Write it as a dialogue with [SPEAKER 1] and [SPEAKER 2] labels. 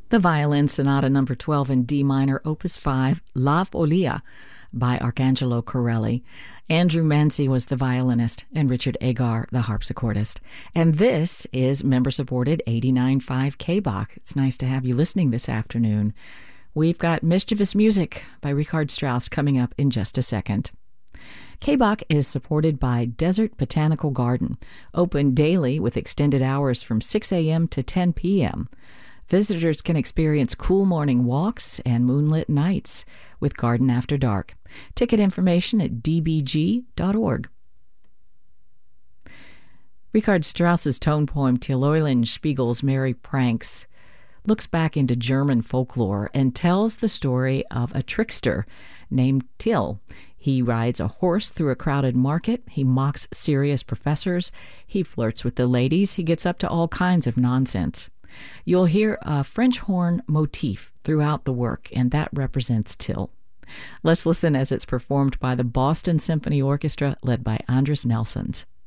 [SPEAKER 1] The Violin Sonata No. 12 in D minor, Opus 5, La Folia, by Arcangelo Corelli. Andrew Manzi was the violinist, and Richard Agar the harpsichordist. And this is member-supported 89.5 K-Bach. It's nice to have you listening this afternoon. We've got Mischievous Music by Richard Strauss coming up in just a second. K-Bach is supported by Desert Botanical Garden, open daily with extended hours from 6 a.m. to 10 p.m. Visitors can experience cool morning walks and moonlit nights with Garden After Dark. Ticket information at dbg.org. Richard Strauss's tone poem Till Eulenspiegel's Merry Pranks looks back into German folklore and tells the story of a trickster named Till. He rides a horse through a crowded market. He mocks serious professors. He flirts with the ladies. He gets up to all kinds of nonsense. You'll hear a French horn motif throughout the work, and that represents Till. Let's listen as it's performed by the Boston Symphony Orchestra, led by Andris Nelsons.